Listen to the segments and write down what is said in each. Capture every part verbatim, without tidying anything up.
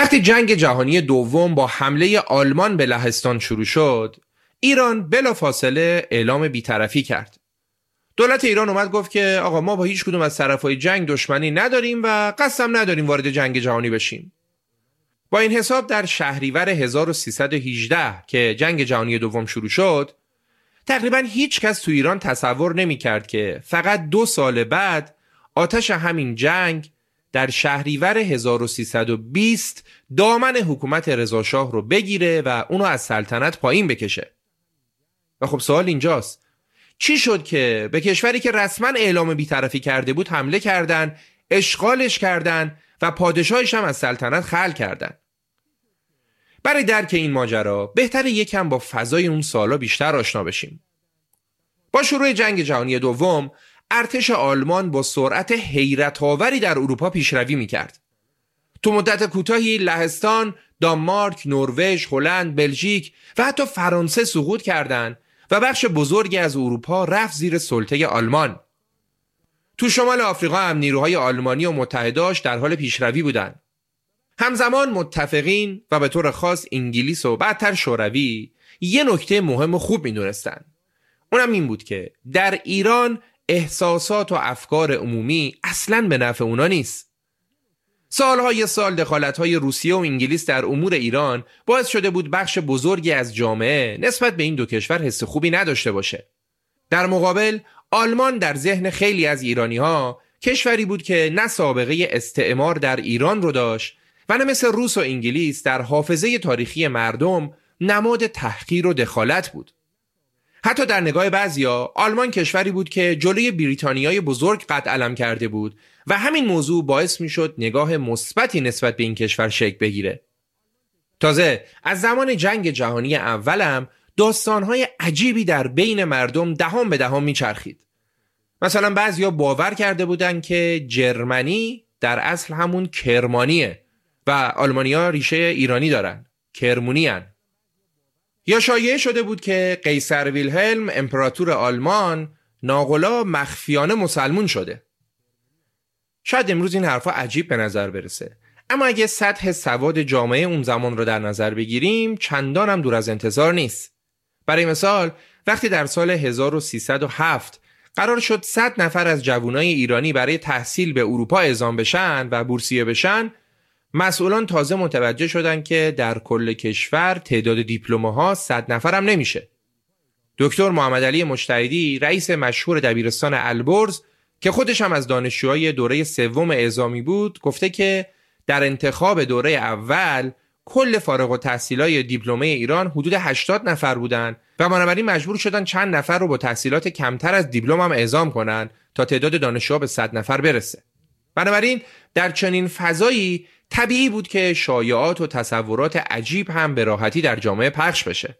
وقتی جنگ جهانی دوم با حمله آلمان به لهستان شروع شد، ایران بلافاصله اعلام بی‌طرفی کرد. دولت ایران اومد گفت که آقا ما با هیچ کدوم از طرفای جنگ دشمنی نداریم و قصدم نداریم وارد جنگ جهانی بشیم. با این حساب در شهریور هزار و سیصد و هجده که جنگ جهانی دوم شروع شد، تقریبا هیچ کس تو ایران تصور نمی کرد که فقط دو سال بعد آتش همین جنگ در شهریور هزار و سیصد و بیست دامن حکومت رضا شاه رو بگیره و اونو از سلطنت پایین بکشه. و خب سوال اینجاست، چی شد که به کشوری که رسما اعلام بی‌طرفی کرده بود حمله کردن، اشغالش کردن و پادشاهش هم از سلطنت خلع کردن؟ برای درک این ماجرا بهتره یکم با فضای اون سالا بیشتر آشنا بشیم. با شروع جنگ جهانی دوم، ارتش آلمان با سرعت حیرت‌آوری در اروپا پیشروی می‌کرد. تو مدت کوتاهی لهستان، دانمارک، نروژ، هلند، بلژیک و حتی فرانسه سقوط کردند و بخش بزرگی از اروپا رفت زیر سلطه آلمان. تو شمال آفریقا هم نیروهای آلمانی و متحداش در حال پیشروی بودند. همزمان متفقین و به طور خاص انگلیس و بعدتر شوروی یه نکته مهم و خوب می‌دونستن. اونم این بود که در ایران احساسات و افکار عمومی اصلاً به نفع اونا نیست. سالهای سال دخالت‌های روسیه و انگلیس در امور ایران باعث شده بود بخش بزرگی از جامعه نسبت به این دو کشور حس خوبی نداشته باشه. در مقابل آلمان در ذهن خیلی از ایرانی‌ها کشوری بود که نه سابقه استعمار در ایران رو داشت و نه مثل روس و انگلیس در حافظه تاریخی مردم نماد تحقیر و دخالت بود. حتی در نگاه بعضیا آلمان کشوری بود که جلوی بریتانیای بزرگ قد علم کرده بود و همین موضوع باعث می شد نگاه مثبتی نسبت به این کشور شکل بگیره. تازه از زمان جنگ جهانی اولم داستانهای عجیبی در بین مردم دهان به دهان می چرخید. مثلا بعضیا باور کرده بودن که جرمنی در اصل همون کرمانیه و آلمانیا ریشه ایرانی دارن، کرمونی هن. یا شایعه شده بود که قیصر ویلهلم امپراتور آلمان ناقلا مخفیانه مسلمون شده. شاید امروز این حرفا عجیب به نظر برسه، اما اگه سطح سواد جامعه اون زمان رو در نظر بگیریم چندان هم دور از انتظار نیست. برای مثال وقتی در سال هزار و سیصد و هفت قرار شد صد نفر از جوانای ایرانی برای تحصیل به اروپا اعزام بشن و بورسیه بشن، مسئولان تازه متوجه شدن که در کل کشور تعداد دیپلم‌ها صد نفر هم نمیشه. دکتر محمد علی مجتهدی رئیس مشهور دبیرستان البرز که خودش هم از دانشجوهای دوره سوم اعزامی بود گفته که در انتخاب دوره اول کل فارغ التحصیلای دیپلمه ایران حدود هشتاد نفر بودن و بنابراین مجبور شدن چند نفر رو با تحصیلات کمتر از دیپلم هم اعزام کنن تا تعداد دانشجوها به صد نفر برسه. بنابراین در چنین فضایی طبیعی بود که شایعات و تصورات عجیب هم به راحتی در جامعه پخش بشه.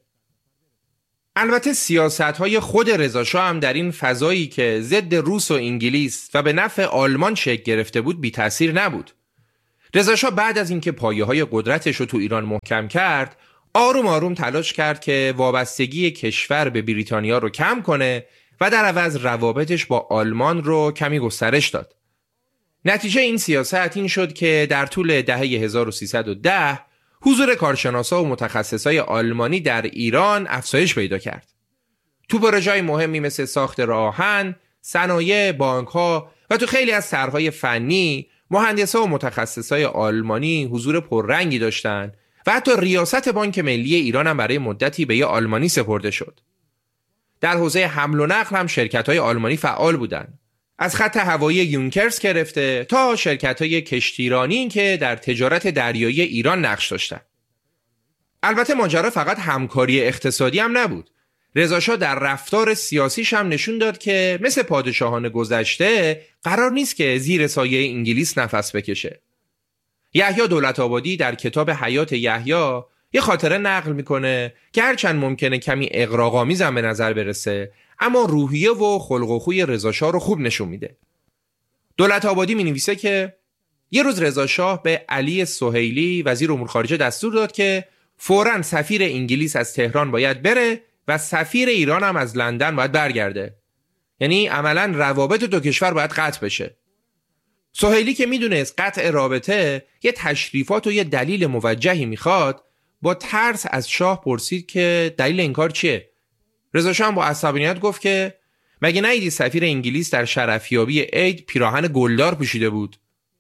البته سیاست‌های خود رضا شاه هم در این فضایی که ضد روس و انگلیس و به نفع آلمان شکل گرفته بود بی تأثیر نبود. رضا شاه بعد از اینکه پایه‌های قدرتش رو تو ایران محکم کرد، آروم آروم تلاش کرد که وابستگی کشور به بریتانیا رو کم کنه و در عوض روابطش با آلمان رو کمی گسترش داد. نتیجه این سیاست این شد که در طول دهه هزار و سیصد و ده حضور کارشناسا و متخصصای آلمانی در ایران افزایش پیدا کرد. تو پروژه‌های مهمی مثل ساخت راه آهن، صنایع، بانک‌ها و تو خیلی از طرح‌های فنی مهندسا و متخصصای آلمانی حضور پررنگی داشتن و حتی ریاست بانک ملی ایران هم برای مدتی به یه آلمانی سپرده شد. در حوزه حمل و نقل هم شرکت‌های آلمانی فعال بودند. از خط هوایی یونکرس گرفته تا شرکت‌های کشتیرانی که در تجارت دریایی ایران نقش داشتند. البته ماجرا فقط همکاری اقتصادی هم نبود. رضا شاه در رفتار سیاسیش هم نشون داد که مثل پادشاهان گذشته قرار نیست که زیر سایه انگلیس نفس بکشه. یحیی دولت‌آبادی در کتاب حیات یحیی یه خاطره نقل میکنه که هرچند ممکنه کمی اغراق‌آمیز هم به نظر برسه، اما روحیه و خلق و خوی رضا شاه رو خوب نشون میده. دولت‌آبادی می‌نویسه که یه روز رضا شاه به علی سهیلی وزیر امور خارجه دستور داد که فوراً سفیر انگلیس از تهران باید بره و سفیر ایران هم از لندن باید برگرده. یعنی عملاً روابط دو کشور باید قطع بشه. سهیلی که میدونست قطع رابطه یه تشریفات و یه دلیل موجهی میخواد، با ترس از شاه پرسید که دلیل این کار چیه؟ رضا شاه با عصبانیت گفت که مگه ندیدی سفیر انگلیس در شرفیابی عید پیراهن گلدار پوشیده بود؟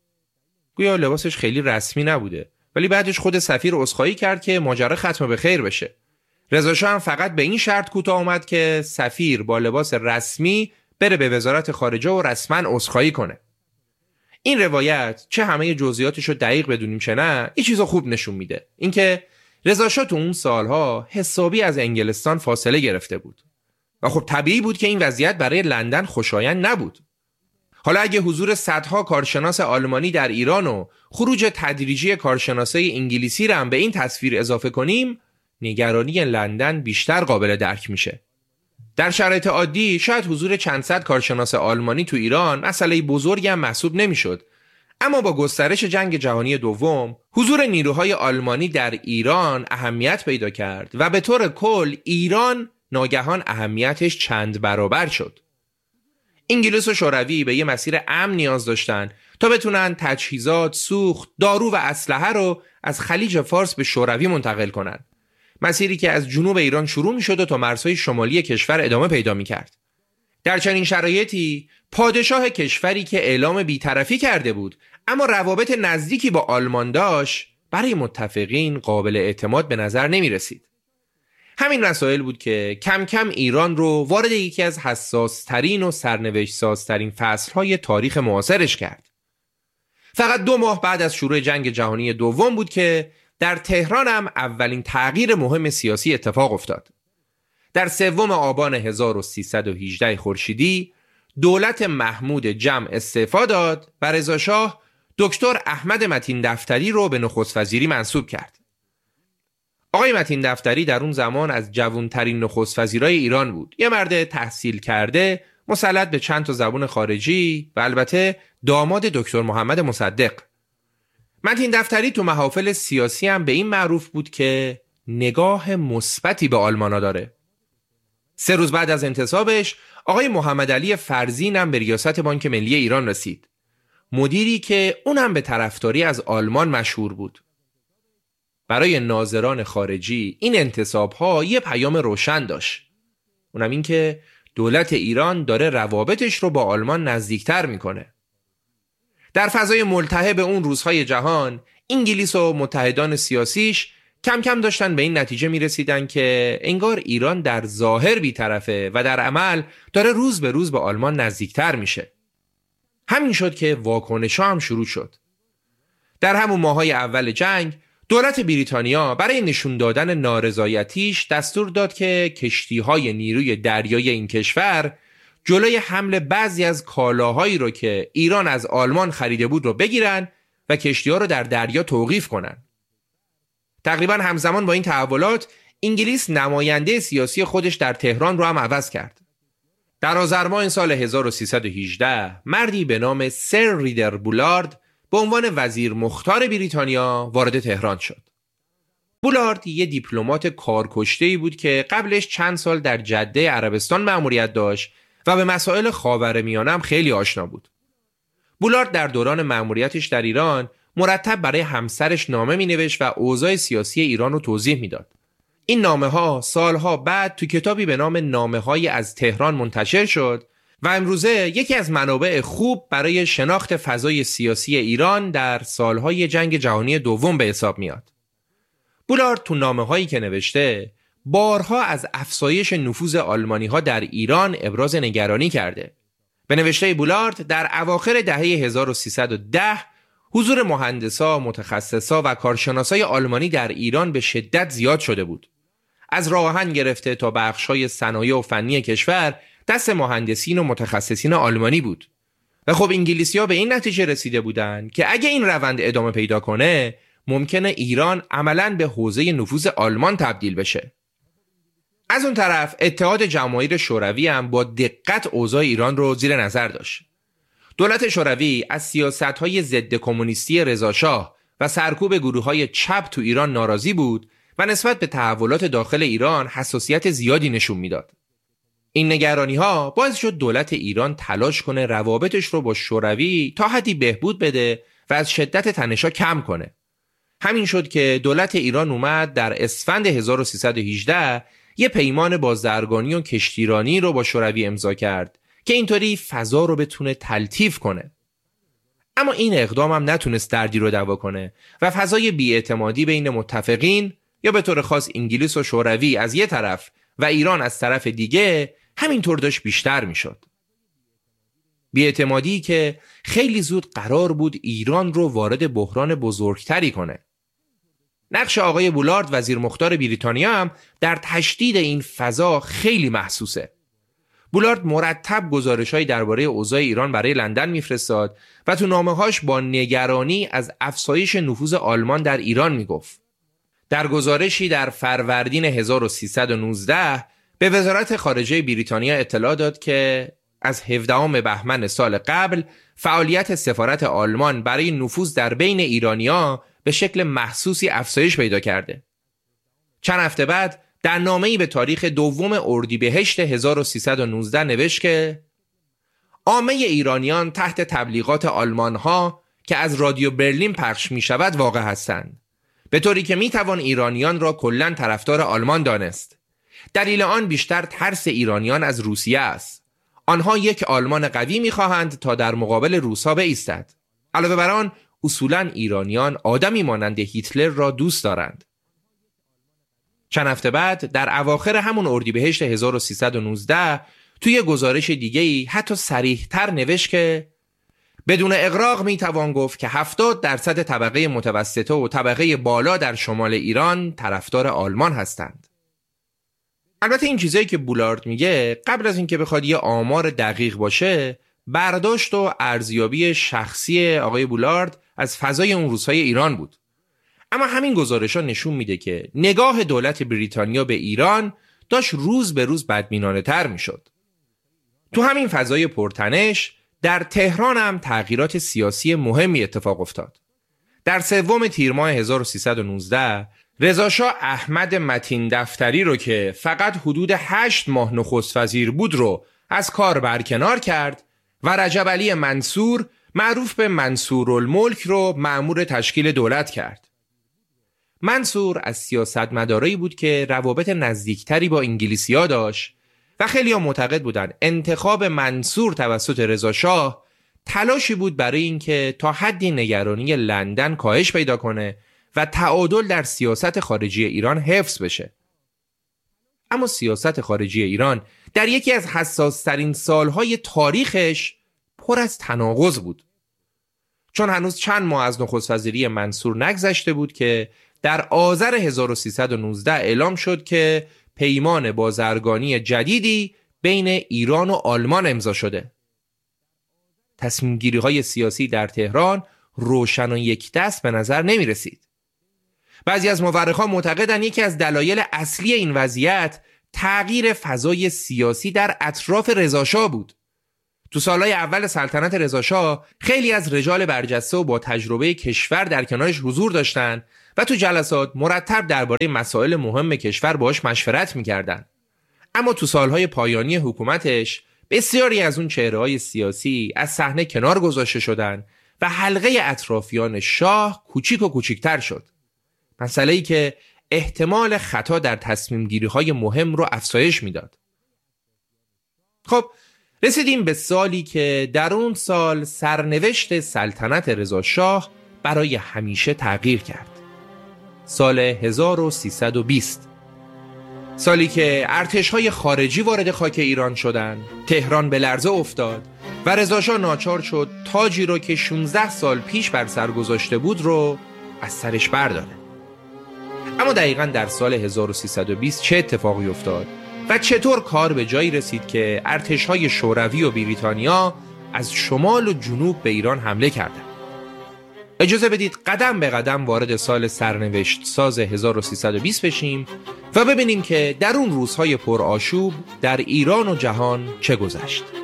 گویا لباسش خیلی رسمی نبوده، ولی بعدش خود سفیر عذرخواهی کرد که ماجرا ختم به خیر بشه. رضا شاه هم فقط به این شرط کوتاه اومد که سفیر با لباس رسمی بره به وزارت خارجه و رسما عذرخواهی کنه. این روایت چه همه جزئیاتش رو دقیق بدونیم چه نه، یه چیزو خوب نشون میده، اینکه رضا شاه تو اون سالها حسابی از انگلستان فاصله گرفته بود و خب طبیعی بود که این وضعیت برای لندن خوشایند نبود. حالا اگه حضور صدها کارشناس آلمانی در ایران و خروج تدریجی کارشناسای انگلیسی رو هم به این تصویر اضافه کنیم، نگرانی لندن بیشتر قابل درک میشه. در شرایط عادی شاید حضور چند صد کارشناس آلمانی تو ایران مسئله بزرگی هم محسوب نمیشد، اما با گسترش جنگ جهانی دوم حضور نیروهای آلمانی در ایران اهمیت پیدا کرد و به طور کل ایران ناگهان اهمیتش چند برابر شد. انگلیس و شوروی به یه مسیر امن نیاز داشتن تا بتونن تجهیزات، سوخت، دارو و اسلحه رو از خلیج فارس به شوروی منتقل کنن. مسیری که از جنوب ایران شروع می شد و تا مرزهای شمالی کشور ادامه پیدا می کرد. در چنین شرایطی پادشاه کشوری که اعلام بی‌طرفی کرده بود اما روابط نزدیکی با آلمان داشت، برای متفقین قابل اعتماد به نظر نمی رسید. همین مسائل بود که کم کم ایران رو وارد یکی از حساس ترین و سرنوشت سازترین فصلهای تاریخ معاصرش کرد. فقط دو ماه بعد از شروع جنگ جهانی دوم بود که در تهران هم اولین تغییر مهم سیاسی اتفاق افتاد. در سوم آبان هزار و سیصد و هجده خورشیدی دولت محمود جمع استعفا داد و رضا شاه دکتر احمد متین دفتری رو به نخست وزیری منصوب کرد. آقای متین دفتری در اون زمان از جوانترین نخست وزیرای ایران بود. یه مرد تحصیل کرده، مسلط به چند تا زبان خارجی و البته داماد دکتر محمد مصدق. متین دفتری تو محافل سیاسی هم به این معروف بود که نگاه مثبتی به آلمانا داره. سه روز بعد از انتصابش آقای محمد علی فرزین هم به ریاست بانک ملی ایران رسید. مدیری که اونم به طرفداری از آلمان مشهور بود. برای ناظران خارجی این انتصاب‌ها یه پیام روشن داشت. اونم این که دولت ایران داره روابطش رو با آلمان نزدیکتر میکنه. در فضای ملتهب اون روزهای جهان، انگلیس و متحدان سیاسیش کم کم داشتن به این نتیجه میرسیدن که انگار ایران در ظاهر بی‌طرفه و در عمل داره روز به روز به آلمان نزدیکتر میشه. همین شد که واکنش‌ها هم شروع شد. در همون ماهای اول جنگ دولت بریتانیا برای نشون دادن نارضایتیش دستور داد که کشتی‌های نیروی دریایی این کشور جلوی حمل بعضی از کالاهایی رو که ایران از آلمان خریده بود رو بگیرن و کشتی‌ها رو در دریا توقیف کنن. تقریباً همزمان با این تحولات انگلیس نماینده سیاسی خودش در تهران رو هم عوض کرد. در آذر ماه سال هزار و سیصد و هجده مردی به نام سر ریدر بولارد به عنوان وزیر مختار بریتانیا وارد تهران شد. بولارد یه دیپلمات کارکشته‌ای بود که قبلش چند سال در جده عربستان مأموریت داشت و به مسائل خاورمیانه هم خیلی آشنا بود. بولارد در دوران مأموریتش در ایران مرتب برای همسرش نامه می‌نوشت و اوضاع سیاسی ایران رو توضیح میداد. این نامه‌ها سالها بعد تو کتابی به نام نامه‌های از تهران منتشر شد و امروزه یکی از منابع خوب برای شناخت فضای سیاسی ایران در سالهای جنگ جهانی دوم به حساب میاد. بولارد تو نامه‌هایی که نوشته بارها از افزایش نفوذ آلمانی‌ها در ایران ابراز نگرانی کرده. به نوشته بولارد در اواخر دهه هزار و سیصد و ده حضور مهندسا، متخصصا و کارشناسای آلمانی در ایران به شدت زیاد شده بود. از راه آهن گرفته تا بخش‌های صنایع و فنی کشور دست مهندسین و متخصصین آلمانی بود. و خب انگلیسی‌ها به این نتیجه رسیده بودند که اگه این روند ادامه پیدا کنه ممکنه ایران عملاً به حوزه نفوذ آلمان تبدیل بشه. از اون طرف اتحاد جماهیر شوروی هم با دقت اوضاع ایران رو زیر نظر داشت. دولت شوروی از سیاست‌های ضد کمونیستی رضا شاه و سرکوب گروه‌های چپ تو ایران ناراضی بود و نسبت به تحولات داخل ایران حساسیت زیادی نشون میداد. این نگرانی ها باعث شد دولت ایران تلاش کنه روابطش رو با شوروی تا حدی بهبود بده و از شدت تنش‌ها کم کنه. همین شد که دولت ایران اومد در اسفند هزار و سیصد و هجده یه پیمان بازرگانی و کشتیرانی رو با شوروی امضا کرد که اینطوری فضا رو بتونه تلطیف کنه. اما این اقدام هم نتونست دردی رو دوا کنه و فضای بی‌اعتمادی بین متفقین یا به طور خاص انگلیس و شوروی از یه طرف و ایران از طرف دیگه همینطور داشت بیشتر میشد. بی‌اعتمادی که خیلی زود قرار بود ایران رو وارد بحران بزرگتری کنه. نقش آقای بولارد وزیر مختار بریتانیا هم در تشدید این فضا خیلی محسوسه. بولارد مرتب گزارش‌هایی درباره اوضاع ایران برای لندن میفرستاد و تو نامه‌هاش با نگرانی از افزایش نفوذ آلمان در ایران میگفت. در گزارشی در فروردین هزار و سیصد و نوزده به وزارت خارجه بریتانیا اطلاع داد که از هفدهم بهمن سال قبل فعالیت سفارت آلمان برای نفوذ در بین ایرانی‌ها به شکل محسوسی افزایش پیدا کرده. چند هفته بعد در نامه‌ای به تاریخ دوم اردیبهشت هزار و سیصد و نوزده نوشت که عامه ایرانیان تحت تبلیغات آلمان‌ها که از رادیو برلین پخش می‌شود واقع هستند، به طوری که می‌توان ایرانیان را کلاً طرفدار آلمان دانست. دلیل آن بیشتر ترس ایرانیان از روسیه است. آنها یک آلمان قوی می‌خواهند تا در مقابل روس‌ها بایستد. علاوه بر آن اصولاً ایرانیان آدمی مانند هیتلر را دوست دارند. چند هفته بعد در اواخر همون اردیبهشت هزار و سیصد و نوزده توی گزارش دیگه‌ای حتی صریح‌تر نوشت که بدون اغراق میتوان گفت که هفتاد درصد طبقه متوسطه و طبقه بالا در شمال ایران طرفدار آلمان هستند. البته این چیزایی که بولارد میگه قبل از اینکه بخواد یه آمار دقیق باشه، برداشت و ارزیابی شخصی آقای بولارد از فضای اون روزهای ایران بود. اما همین گزارش‌ها نشون میده که نگاه دولت بریتانیا به ایران داشت روز به روز بدبینانه تر میشد. تو همین فضای پرتنش در تهران هم تغییرات سیاسی مهمی اتفاق افتاد. در سوم تیر ماه هزار و سیصد و نوزده رضاشاه احمد متین دفتری رو که فقط حدود هشت ماه نخست وزیر بود رو از کار برکنار کرد و رجب علی منصور معروف به منصورالملک رو مأمور تشکیل دولت کرد. منصور از سیاستمدارایی بود که روابط نزدیکتری با انگلیسی‌ها داشت و خیلی‌ها معتقد بودند انتخاب منصور توسط رضاشاه تلاشی بود برای اینکه تا حدی نگرانی لندن کاهش پیدا کنه و تعادل در سیاست خارجی ایران حفظ بشه. اما سیاست خارجی ایران در یکی از حساس‌ترین سالهای تاریخش پر از تناقض بود. چون هنوز چند ماه از نخست وزیری منصور نگذشته بود که در آذر هزار و سیصد و نوزده اعلام شد که پیمان بازرگانی جدیدی بین ایران و آلمان امضا شده. تصمیم گیری های سیاسی در تهران روشن و یک دست به نظر نمی رسید. بعضی از مورخان معتقدند یکی از دلایل اصلی این وضعیت تغییر فضای سیاسی در اطراف رضاشاه بود. تو سالهای اول سلطنت رضاشاه خیلی از رجال برجسته و با تجربه کشور در کنارش حضور داشتند و تو جلسات مرتب درباره مسائل مهم کشور باهاش مشورت می‌کردند. اما تو سالهای پایانی حکومتش بسیاری از اون چهره‌های سیاسی از صحنه کنار گذاشته شدند و حلقه اطرافیان شاه کوچیک و کوچیک‌تر شد. مسئله‌ای که احتمال خطا در تصمیم گیری‌های مهم رو افزایش میداد. خب رسیدیم به سالی که در اون سال سرنوشت سلطنت رضاشاه برای همیشه تغییر کرد. سال هزار و سیصد و بیست، سالی که ارتش‌های خارجی وارد خاک ایران شدند، تهران به لرزه افتاد و رضاشاه ناچار شد تاجی رو که شانزده سال پیش بر سر گذاشته بود رو از سرش برداره. اما دقیقاً در سال هزار و سیصد و بیست چه اتفاقی افتاد و چطور کار به جایی رسید که ارتش‌های شوروی و بریتانیا از شمال و جنوب به ایران حمله کردند؟ اجازه بدید قدم به قدم وارد سال سرنوشت ساز هزار و سیصد و بیست بشیم و ببینیم که در اون روزهای پرآشوب در ایران و جهان چه گذشت.